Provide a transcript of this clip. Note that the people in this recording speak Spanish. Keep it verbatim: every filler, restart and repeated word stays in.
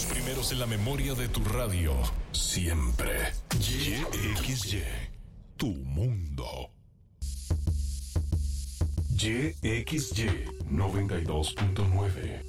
Los primeros en la memoria de tu radio. Siempre. Y X Y. Tu mundo. Y X Y noventa y dos punto nueve.